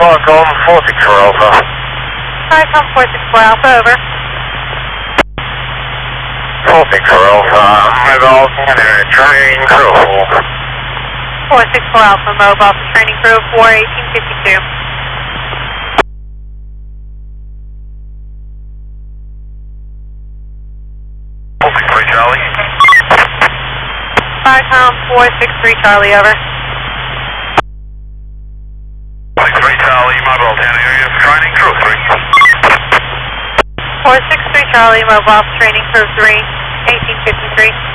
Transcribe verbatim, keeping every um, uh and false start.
o'clock on four six four Alpha. Vicom four six four Alpha, over. four six four Alpha, mobile training crew. four six four Alpha, mobile for training crew four eighteen fifty-two. four six three Charlie. Vicom four six three Charlie, over. four six three Charlie, mobile ten areas, training crew three. four six three Charlie, mobile for training crew three eighteen fifty-three.